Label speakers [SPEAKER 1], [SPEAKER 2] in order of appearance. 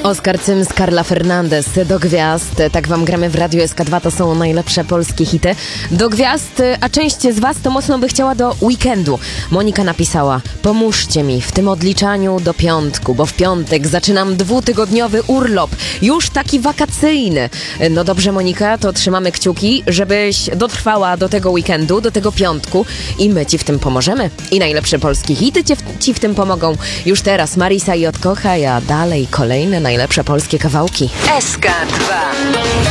[SPEAKER 1] Oskar Cyms, Carla Fernandez, Do Gwiazd. Tak wam gramy w Radiu SK2, to są najlepsze polskie hity. Do Gwiazd, a część z was to mocno by chciała do weekendu. Monika napisała: pomóżcie mi w tym odliczaniu do piątku, bo w piątek zaczynam 2-tygodniowy urlop, już taki wakacyjny. No dobrze, Monika, to trzymamy kciuki, żebyś dotrwała do tego weekendu, do tego piątku i my ci w tym pomożemy. I najlepsze polskie hity ci w tym pomogą. Już teraz Marisa i Odkochaj, a dalej kolejne najlepsze polskie kawałki.
[SPEAKER 2] SK2